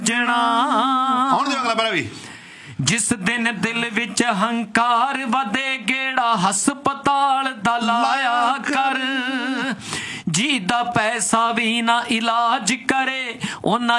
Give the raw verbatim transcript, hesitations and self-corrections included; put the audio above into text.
ਆਉਣ ਦੇ ਅਗਲਾ ਪਹਿਲਾਂ ਵੀ ਜਿਸ ਦਿਨ ਦਿਲ ਵਿੱਚ ਹੰਕਾਰ ਵਧੇ ਗੇੜਾ ਹਸਪਤਾਲ ਦਾ ਲਾਇਆ ਕਰ। ਜੀ ਦਾ ਪੈਸਾ ਵੀ ਨਾ ਇਲਾਜ ਕਰੇ ਉਹਨਾਂ